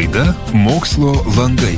Laida Mokslo landai.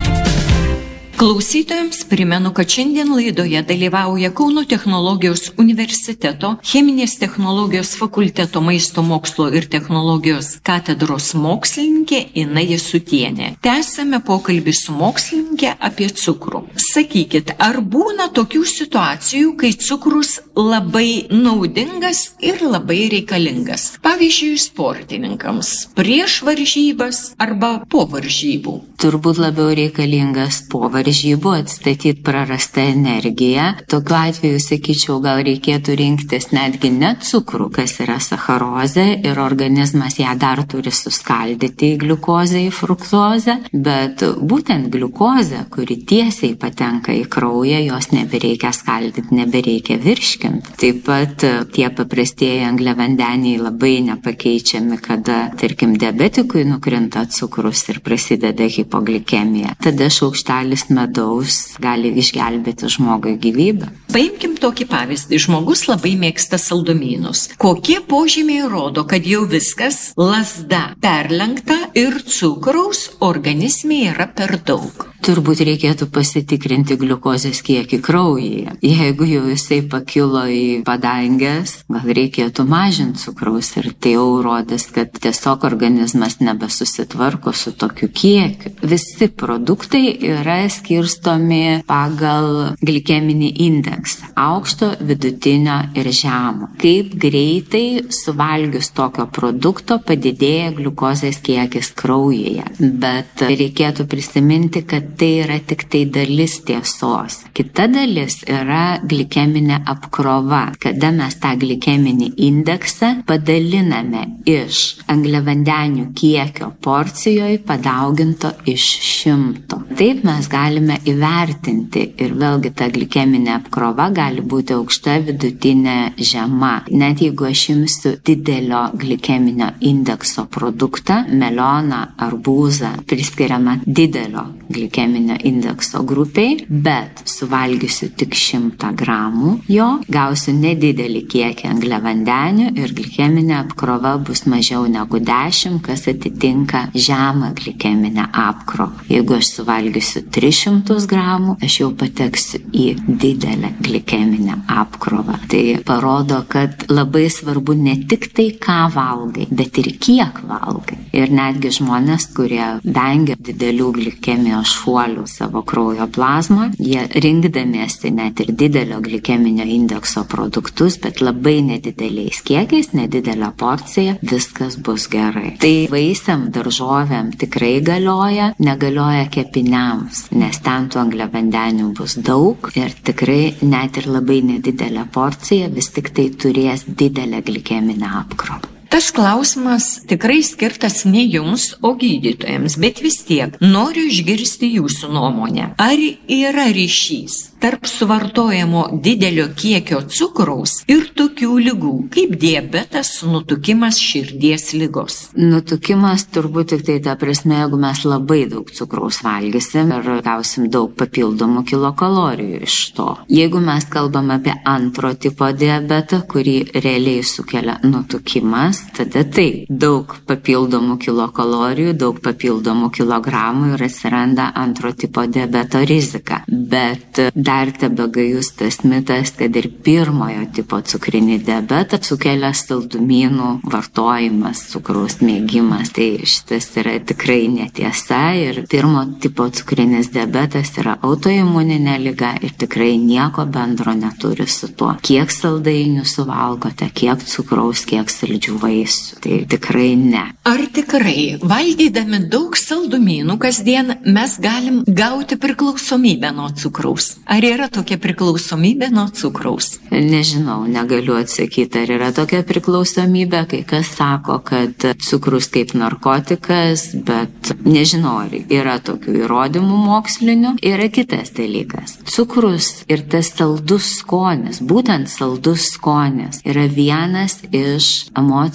Klausytojams primenu, kad šiandien laidoje dalyvauja Kauno technologijos universiteto cheminės technologijos fakulteto maisto mokslo ir technologijos katedros mokslininkė Ina Jasutienė. Tęsame pokalbį su mokslininkė apie cukrų. Sakykit, ar būna tokių situacijų, kai cukrus labai naudingas ir labai reikalingas? Pavyzdžiui, sportininkams prieš varžybas arba po varžybų. Turbūt labiau reikalingas po varžybų atstatyti prarastą energiją. Tokiu atveju, sakyčiau, gal reikėtų rinktis netgi ne cukrų, kas yra sacharozė ir organizmas ją dar turi suskaldyti į gliukozę, į fruktozę, bet būtent gliukozę, kuri tiesiai patenka į kraują, jos nebereikia skaldyti, nebereikia virškinti. Taip pat tie paprastieji angliavandeniai labai nepakeičiami, kada, tarkim, diabetikui nukrinta cukrus ir prasideda hipoglikemija. Tada šaukštelis medaus gali išgelbėti žmogui gyvybę. Paimkim tokį pavyzdį. Žmogus labai mėgsta saldumynus. Kokie požymiai rodo, kad jau viskas, lazda perlenkta ir cukraus organizme yra per daug? Turbūt reikėtų pasitikrinti gliukozės kiekį kraujyje. Jeigu jau jisai pakilo į padangės, gal reikėtų mažinti cukraus ir tai jau rodys, kad tiesiog organizmas nebesusitvarko su tokiu kiekiu. Visi produktai yra skirstomi pagal glikeminį indeksą. Aukšto, vidutinio ir žemo. Kaip greitai suvalgius tokio produkto padidėja gliukozės kiekis kraujyje. Bet reikėtų prisiminti, kad tai yra tik tai dalis tiesos. Kita dalis yra glikeminė apkrova, kada mes tą glikeminį indeksą padaliname iš angliavandenių kiekio porcijoje padauginto iš 100. Taip mes galime įvertinti ir vėlgi ta glikeminė apkrova gali būti aukšta, vidutinė, žema. Net jeigu aš imsiu didelio glikeminio indekso produktą, melioną, arbūzą, priskiriamą didelio glikeminio indekso grupiai, bet suvalgysiu tik 100 gramų jo, gausiu nedidelį kiekį angliavandenių ir glikeminė apkrova bus mažiau negu 10, kas atitinka žemą glikeminę apkrovą. Jeigu aš suvalgysiu 300 gramų, aš jau pateksiu į didelę glikeminę apkrovą. Tai parodo, kad labai svarbu ne tik tai, ką valgai, bet ir kiek valgai. Ir netgi žmonės, kurie vengia didelių glikemijos šuolių savo kraujo plazmą, jie rinkdamiesi net ir didelio glikeminio indekso produktus, bet labai nedideliais kiekiais, nedidelę porciją, viskas bus gerai. Tai vaisiam, daržovėm tikrai galioja, negalioja kepiniams, nes ten tų angliavandenių bus daug ir tikrai net ir labai nedidelė porcija vis tik tai turės didelę glikeminę apkrovą. Tas klausimas tikrai skirtas ne jums, o gydytojams, bet vis tiek noriu išgirsti jūsų nuomonę. Ar yra ryšys tarp suvartojamo didelio kiekio cukraus ir tokių ligų, kaip diabetas, nutukimas, širdies ligos? Nutukimas turbūt tik tai ta prasme, jeigu mes labai daug cukraus valgysim ir gausim daug papildomų kilokalorijų iš to. Jeigu mes kalbam apie antro tipo diabetą, kurį realiai sukelia nutukimas, tada taip, daug papildomų kilokalorijų, daug papildomų kilogramų ir atsiranda antro tipo diabeto rizika. Bet dar tebegajus tas mitas, kad ir pirmojo tipo cukrinį diabetą sukelia saldumynų vartojimas, cukraus mėgimas. Tai šitas yra tikrai netiesa ir pirmo tipo cukrinis diabetas yra autoimuninė liga ir tikrai nieko bendro neturi su tuo, kiek saldainių suvalgote, kiek cukraus, kiek saldžių vaisių. Tai tikrai ne. Ar tikrai, valgydami daug saldumynų kasdien, mes galim gauti priklausomybę nuo cukraus? Ar yra tokia priklausomybė nuo cukraus? Nežinau, negaliu atsakyti, ar yra tokia priklausomybė. Kai kas sako, kad cukrus kaip narkotikas, bet nežinau, ar yra tokių įrodymų mokslinių. Yra kitas dalykas. Cukrus ir tas saldus skonis, būtent saldus skonis, yra vienas iš emocijų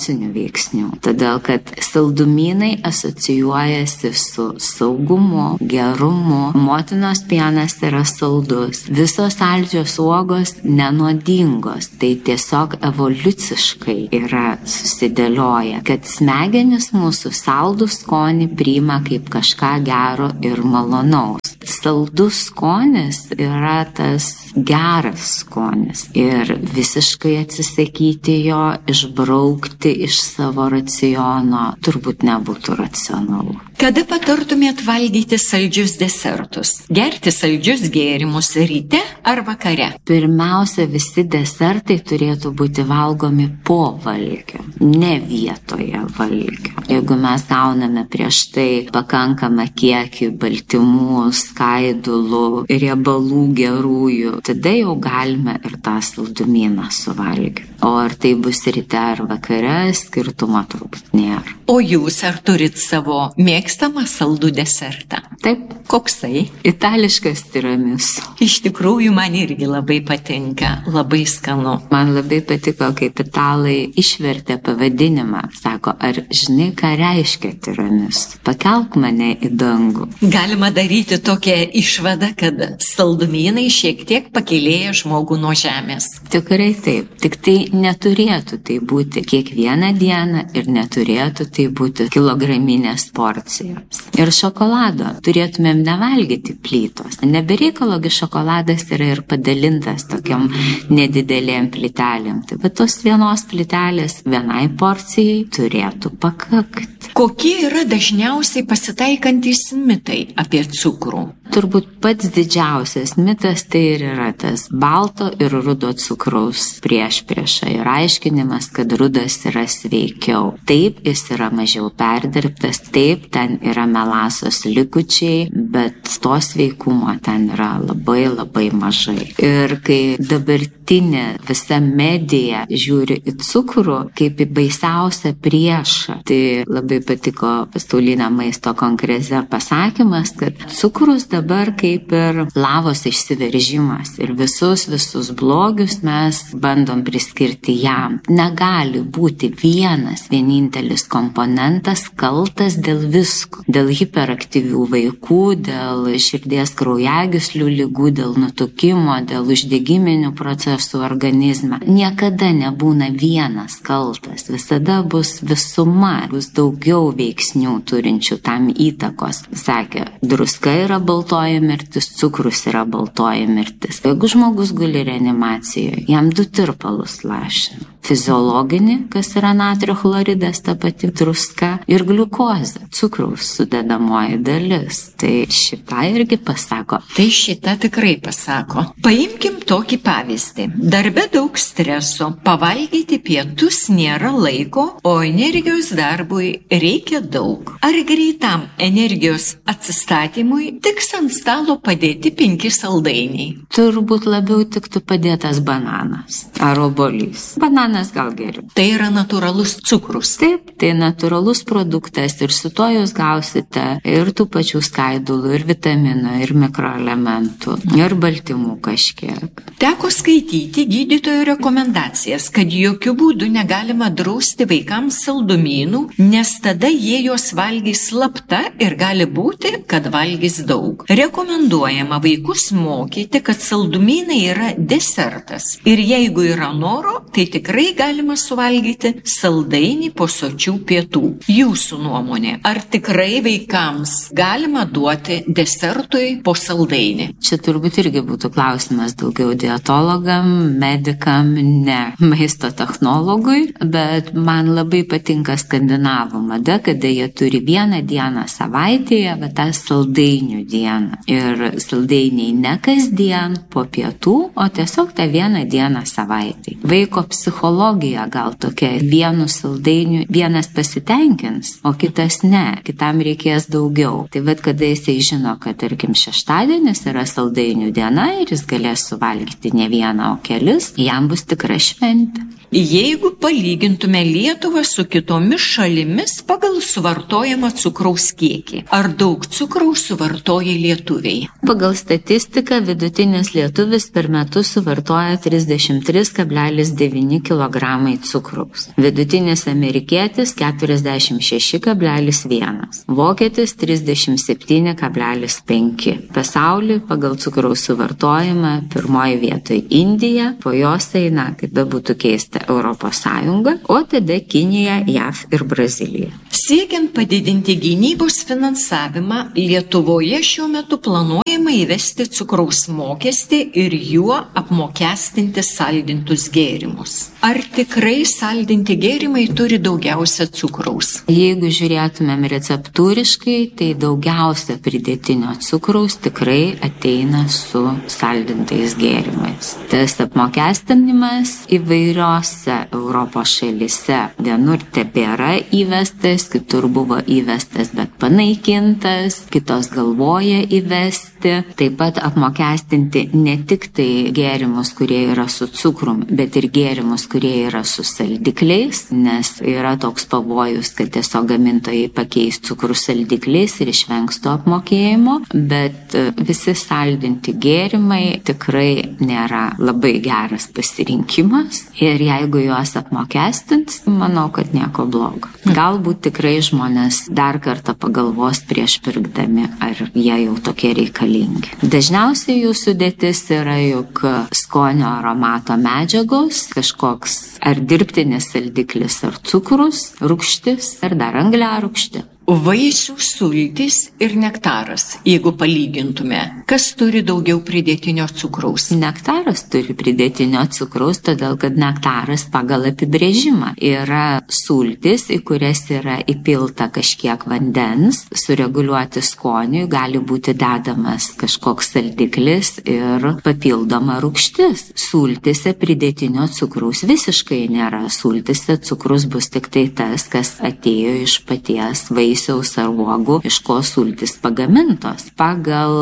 emocinių veiksnių. Todėl, kad saldumynai asocijuojasi su saugumu, gerumu, motinos pienas yra saldus, visos saldžios uogos nenuodingos, tai tiesiog evoliuciškai yra susidėlioję, kad smegenys mūsų saldų skonį priima kaip kažką gero ir malonaus. Saldus skonis yra tas geras skonis ir visiškai atsisakyti jo, išbraukti iš savo raciono turbūt nebūtų racionalu. Kada patartumėt valgyti saldžius desertus? Gerti saldžius gėrimus ryte ar vakare? Pirmiausia, visi desertai turėtų būti valgomi po valgio, ne vietoje valgio. Jeigu mes gauname prieš tai pakankamą kiekį baltymų, skaidulų, riebalų gerųjų, tada jau galime ir tą saldumyną suvalgyti. O ar tai bus ryte ar vakare, skirtumo turbūt nėra. O jūs ar turit savo mėgstamą saldų desertą? Taip. Koksai? Itališkas tiramisu. Iš tikrųjų, man irgi labai patinka, labai skanu. Man labai patiko, kaip italai išvertė pavadinimą. Sako, ar žinai, ką reiškia tiramisu? Pakelk mane į dangų. Galima daryti tokią išvadą, kad saldumynai šiek tiek pakėlėja žmogų nuo žemės. Tikrai taip. Tik tai neturėtų tai būti kiekvieną dieną ir neturėtų tai būti kilograminės porcijos. Ir šokolado turėtumėm nevalgyti plytos. Nebereikalogi šokoladas yra ir padalintas tokiam nedidelėm plytelėm. Tai va tos vienos plytelės vienai porcijai turėtų pakakti. Kokie yra dažniausiai pasitaikantys mitai apie cukrų? Turbūt pats didžiausias mitas tai ir yra tas balto ir rudo cukraus priešprieša ir aiškinimas, kad rudas yra sveikiau. Taip, jis yra mažiau perdirbtas, taip, ten yra melasos likučiai, bet to sveikumo ten yra labai labai mažai. Ir kai dabartinė visa medija žiūri į cukrų kaip į baisiausią priešą, tai labai patiko pasaulinio maisto kongrese pasakymas, kad cukrus dabar kaip ir lavos išsiveržimas ir visus blogius mes bandom priskirti jam. Negali būti vienintelis komponentas kaltas dėl visko. Dėl hiperaktyvių vaikų, dėl širdies kraujagyslių ligų, dėl nutukimo, dėl uždegiminių procesų organizme. Niekada nebūna vienas kaltas. Visada bus visuma, bus daugiau veiksnių turinčių tam įtakos. Sakė, druska yra baltoji mirtis, cukrus yra baltoji mirtis. Jeigu žmogus guli reanimacijoje, jam 2 tirpalus lašina. Fiziologinį, kas yra natrio chloridas, ta pati druska, ir gliukozė, cukraus sudedamoji dalis. Tai šitą irgi pasako. Tai šitą tikrai pasako. Paimkim tokį pavyzdį. Darbe daug streso, pavalgyti pietus nėra laiko, o energijos darbui reikia daug. Ar greitam energijos atsistatymui tiks ant stalo padėti 5 saldainiai? Turbūt labiau tiktų padėtas bananas ar obuolys. Bananas gal geriau. Tai yra natūralus cukrus. Taip, tai natūralus produktas ir su to jūs gausite ir tų pačių skaidulų, ir vitaminų, ir mikroelementų, ir baltymų kažkiek. Teko skaityti gydytojo rekomendacijas, kad jokių būdų negalima drausti vaikams saldumynų, nes tada jie juos valgys slapta ir gali būti, kad valgys daug. Rekomenduojama vaikus mokyti, kad saldumynai yra desertas. Ir jeigu yra noro, tai tikrai galima suvalgyti saldainį po sočių pietų. Jūsų nuomonė, ar tikrai vaikams galima duoti desertui po saldainį? Čia turbūt irgi būtų klausimas daugiau dietologam, medikam, ne maisto technologui, bet man labai patinka skandinavų mada, kada jie turi vieną dieną savaitėje, bet tą saldainių dieną. Ir saldainiai ne kasdien po pietų, o tiesiog tą vieną dieną savaitėje. Vaiko psichologija gal tokia, vienu saldainiu vienas pasitenkins, o kitas ne, kitam reikės daugiau. Tai vat kada jisai žino, kad tarkim šeštadienis yra saldainių diena ir jis galės suvalgyti ne vieną, o kelis, jam bus tikra šventė. Jeigu palygintume Lietuvą su kitomis šalimis pagal suvartojamą cukraus kiekį, ar daug cukraus suvartoja lietuviai? Pagal statistiką vidutinis lietuvis per metus suvartoja 33,9 kg cukraus. Vidutinis amerikietis 46,1. Vokietis 37,5. Pasaulyje pagal cukraus suvartojimą pirmoji vietoje Indija, po jos eina, kaip bebūtų keista, Europos Sąjunga, o tada Kinija, JAV ir Brazilija. Siekiant padidinti gynybos finansavimą, Lietuvoje šiuo metu planuojama įvesti cukraus mokestį ir juo apmokestinti saldintus gėrimus. Ar tikrai saldinti gėrimai turi daugiausia cukraus? Jeigu žiūrėtumėm receptūriškai, tai daugiausia pridėtinio cukraus tikrai ateina su saldintais gėrimais. Tas apmokestinimas įvairiose Europos šalyse vienur tebėra įvestas, kitur buvo įvestas, bet panaikintas, kitos galvoja įvesti. Taip pat apmokestinti ne tik tai gėrimus, kurie yra su cukrum, bet ir gėrimus, kurie yra su saldikliais, nes yra toks pavojus, kad tiesiog gamintojai pakeis cukrų saldikliais ir išvengs to apmokėjimo, bet visi saldinti gėrimai tikrai nėra labai geras pasirinkimas ir jeigu juos apmokestins, manau, kad nieko blogo. Galbūt tikrai žmonės dar kartą pagalvos prieš pirkdami, ar jie jau tokie reikalingi. Dažniausiai jų sudėtis yra juk skonio aromato medžiagos, kažkoks ar dirbtinis saldiklis, ar cukrus, rūgštis, ar dar angliarūgštė. Vaisių sultys ir nektaras, jeigu palygintume, kas turi daugiau pridėtinio cukraus? Nektaras turi pridėtinio cukraus, todėl kad nektaras pagal apibrėžimą yra sultis, į kurias yra įpilta kažkiek vandens, sureguliuoti skoniui gali būti dedamas kažkoks saldiklis ir papildoma rūgštis. Sultise pridėtinio cukraus visiškai nėra. Sultise cukrus bus tik tai tas, kas atėjo iš paties vaisių ar uogų, iš ko sultis pagamintos. Pagal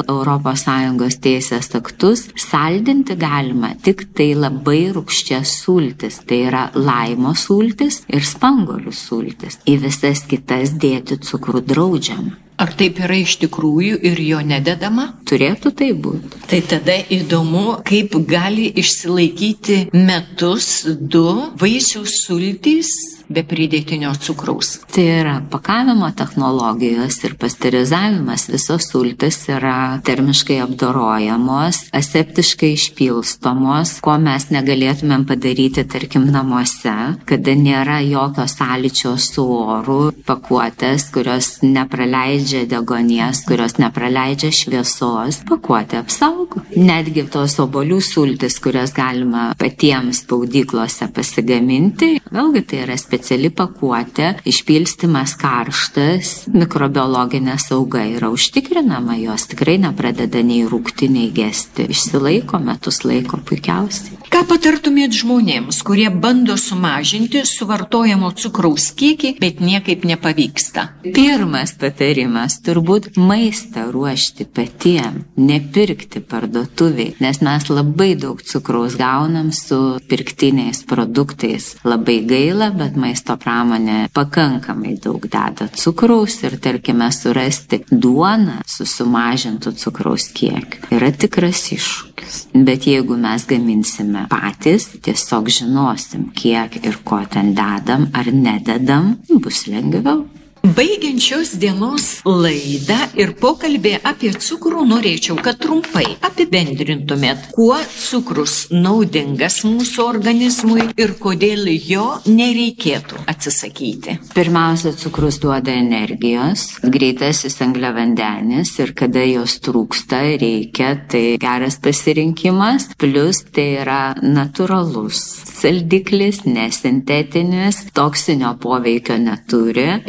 ES teisės aktus saldinti galima tik tai labai rūgščias sultis, tai yra laimo sultis ir spanguolių sultis. Į visas kitas dėti cukrų draudžiama. Ar taip yra iš tikrųjų ir jo nededama? Turėtų tai būti. Tai tada įdomu, kaip gali išsilaikyti metus du vaisių sultys be pridėtinio cukraus. Tai yra pakavimo technologijos ir pasterizavimas. Visos sultis yra termiškai apdorojamos, aseptiškai išpilstomos, ko mes negalėtumėm padaryti, tarkim, namuose, kada nėra jokio sąlyčio su oru, pakuotės, kurios nepraleidžia degonės, kurios nepraleidžia šviesos, pakuotė apsaugo. Netgi tos obuolių sultis, kurias galima patiems spaudyklose pasigaminti, vėlgi tai yra speciali pakuotė, išpilstymas karštas, mikrobiologinė sauga yra užtikrinama, jos tikrai nepradeda nei rūgti, nei gesti. Išsilaiko metus laiko puikiausiai. Ką patartumėt žmonėms, kurie bando sumažinti suvartojamo cukraus kiekį, bet niekaip nepavyksta? Pirmas patarimas - turbūt maistą ruošti patiem, nepirkti parduotuviai, nes mes labai daug cukraus gaunam su pirktiniais produktais. Labai gaila, bet maisto pramonė pakankamai daug deda cukraus ir, tarkime, surasti duoną su sumažintu cukraus kiekiu yra tikras iššūkis. Bet jeigu mes gaminsime patys, tiesiog žinosim, kiek ir ko ten dedam ar nededam, bus lengviau. Baigiant šios dienos laidą ir pokalbį apie cukrų, norėčiau, kad trumpai apibendrintumėt, kuo cukrus naudingas mūsų organizmui ir kodėl jo nereikėtų atsisakyti. Pirmiausia, cukrus duoda energijos, greitasis angliavandenis ir kada jos trūksta, reikia, tai geras pasirinkimas, plus tai yra natūralus saldiklis, nesintetinis, toksinio poveikio neturi ir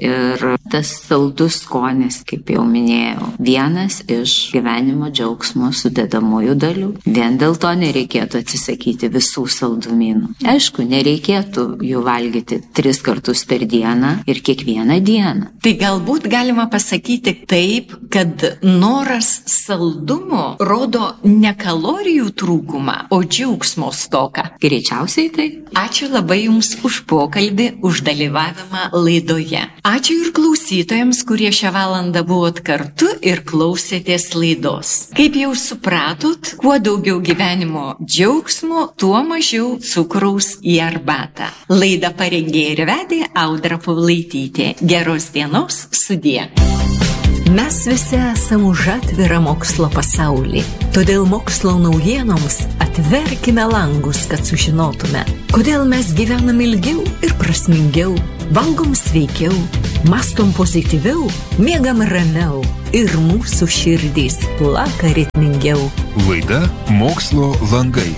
tas saldus skonis, kaip jau minėjau, vienas iš gyvenimo džiaugsmo sudedamųjų dalių. Vien dėl to nereikėtų atsisakyti visų saldumynų. Aišku, nereikėtų jų valgyti 3 kartus per dieną ir kiekvieną dieną. Tai galbūt galima pasakyti taip, kad noras saldumo rodo ne kalorijų trūkumą, o džiaugsmo stoką. Greičiausiai tai. Ačiū labai Jums už pokalbį, už dalyvavimą laidoje. Ačiū ir klausytojams, kurie šią valandą buvot kartu ir klausėtės laidos. Kaip jau supratot, kuo daugiau gyvenimo džiaugsmo, tuo mažiau cukraus į arbatą. Laidą parengė ir vedė Audra Paulaitytė. Geros dienos, sudie. Mes visi esame už atvirą mokslo pasaulį. Todėl mokslo naujienoms atverkime langus, kad sužinotume, kodėl mes gyvenam ilgiau ir prasmingiau, valgom sveikiau, mastom pozityviau, miegam ramiau ir mūsų širdys plaka ritmingiau. Laida Mokslo langai.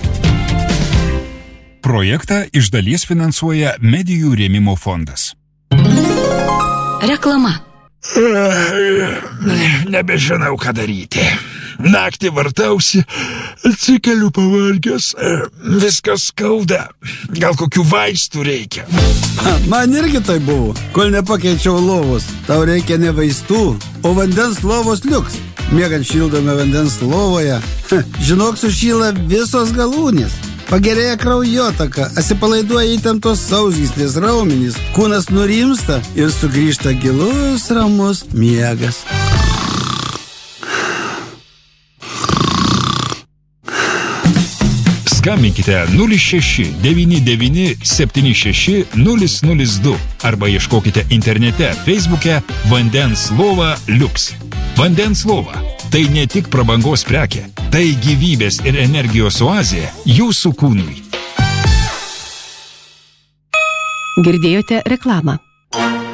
Projektą iš dalies finansuoja Medijų rėmimo fondas. Reklama. Nebežinau, ką daryti. Naktį vartausi, atsikeliu pavargęs, viskas skauda. Gal kokių vaistų reikia? Man irgi tai buvo, kol nepakeičiau lovos. Tau reikia ne vaistų, o vandens lovos liuks. Miegant šildome vandens lovoje, žinok, sušyla visos galūnės. Pagerėja kraujotaka, atsipalaiduoja įtemptos sausgyslės raumenys, kūnas nurimsta ir sugrįžta gilus ramus miegas. Skambinkite 06 99 76 002 arba ieškokite internete Facebook'e Vandens lova liuks. Vandens lova – tai ne tik prabangos prekė, tai gyvybės ir energijos oazė jūsų kūnui. Girdėjote reklamą.